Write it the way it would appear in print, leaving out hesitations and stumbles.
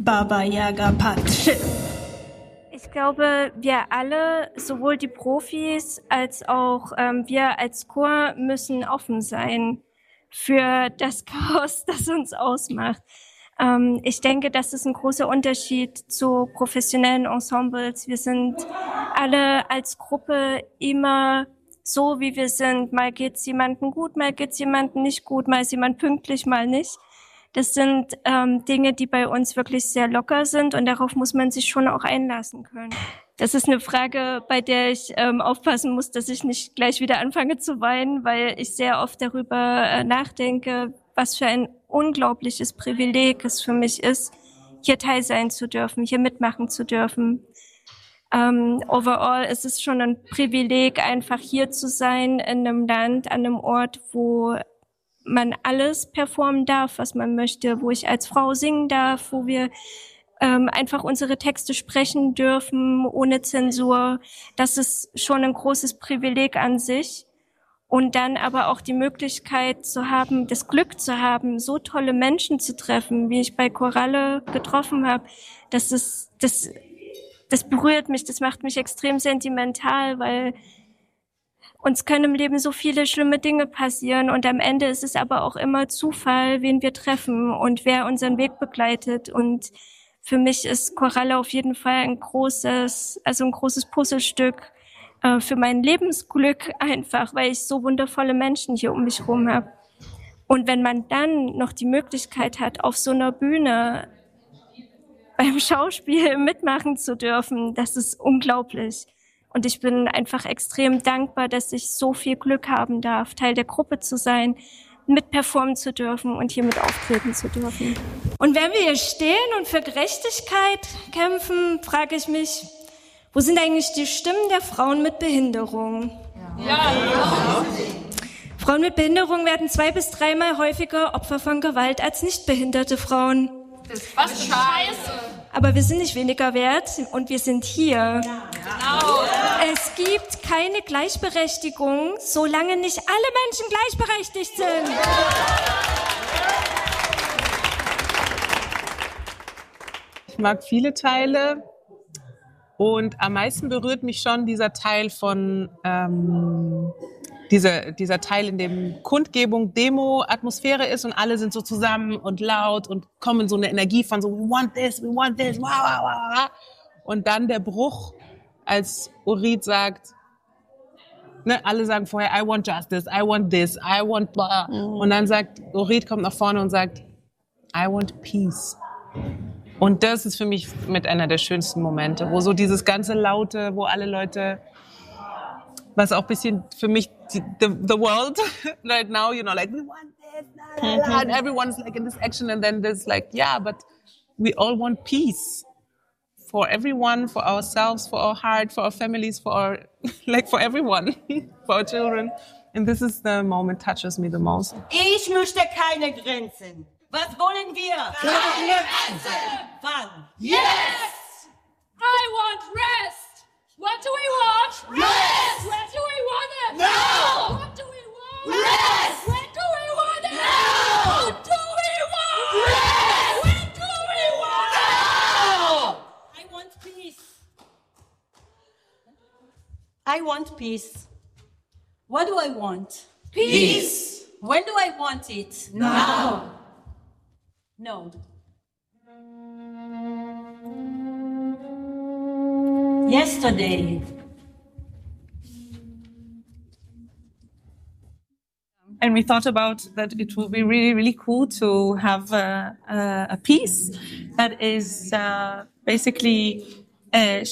Baba Yaga Patsch. Ich glaube, wir alle, sowohl die Profis als auch wir als Chor, müssen offen sein für das Chaos, das uns ausmacht. Ich denke, das ist ein großer Unterschied zu professionellen Ensembles. Wir sind alle als Gruppe immer so, wie wir sind. Mal geht's jemandem gut, mal geht's jemandem nicht gut, mal ist jemand pünktlich, mal nicht. Das sind Dinge, die bei uns wirklich sehr locker sind und darauf muss man sich schon auch einlassen können. Das ist eine Frage, bei der ich aufpassen muss, dass ich nicht gleich wieder anfange zu weinen, weil ich sehr oft darüber nachdenke, was für ein unglaubliches Privileg es für mich ist, hier teil sein zu dürfen, hier mitmachen zu dürfen. Overall ist es schon ein Privileg, einfach hier zu sein, in einem Land, an einem Ort, wo man alles performen darf, was man möchte, wo ich als Frau singen darf, wo wir einfach unsere Texte sprechen dürfen, ohne Zensur. Das ist schon ein großes Privileg an sich. Und dann aber auch die Möglichkeit zu haben, das Glück zu haben, so tolle Menschen zu treffen, wie ich bei Koralle getroffen habe. Das berührt mich, das macht mich extrem sentimental, weil uns können im Leben so viele schlimme Dinge passieren und am Ende ist es aber auch immer Zufall, wen wir treffen und wer unseren Weg begleitet. Und für mich ist Koralle auf jeden Fall ein großes Puzzlestück für mein Lebensglück einfach, weil ich so wundervolle Menschen hier um mich herum habe. Und wenn man dann noch die Möglichkeit hat, auf so einer Bühne beim Schauspiel mitmachen zu dürfen, das ist unglaublich. Und ich bin einfach extrem dankbar, dass ich so viel Glück haben darf, Teil der Gruppe zu sein, mitperformen zu dürfen und hier mit auftreten zu dürfen. Und wenn wir hier stehen und für Gerechtigkeit kämpfen, frage ich mich, wo sind eigentlich die Stimmen der Frauen mit Behinderung? Ja. Frauen mit Behinderung werden 2- bis 3-mal häufiger Opfer von Gewalt als nicht behinderte Frauen. Was für Scheiße! Aber wir sind nicht weniger wert und wir sind hier. Ja. Genau. Es gibt keine Gleichberechtigung, solange nicht alle Menschen gleichberechtigt sind. Ich mag viele Teile und am meisten berührt mich schon dieser Teil von dieser Teil, in dem Kundgebung, Demo, Atmosphäre ist und alle sind so zusammen und laut und kommen so eine Energie von so we want this, wow, wow, wow. Und dann der Bruch, als Orit sagt, ne, alle sagen vorher, I want justice, I want this, I want blah. Und dann sagt, Orit kommt nach vorne und sagt, I want peace. Und das ist für mich mit einer der schönsten Momente, wo so dieses ganze Laute, wo alle Leute, was auch ein bisschen für mich the world right now, you know, like we want this, la, la, la, and everyone's like in this action, and then there's like, yeah, but we all want peace for everyone, for ourselves, for our heart, for our families, for our, like for everyone, for our children. And this is the moment touches me the most. Ich möchte keine Grenzen. Was wollen wir? Keine Grenzen! Wann? Yes! I want rest! What do we want? Rest! Where do we want it? No! What do we want? Rest! When do we want it? No! What do we want? Rest! When do we want No! it? I want peace. I want peace. What do I want? Peace! When do I want it? Now! No. Yesterday. And we thought about that it would be really, really cool to have a piece that is basically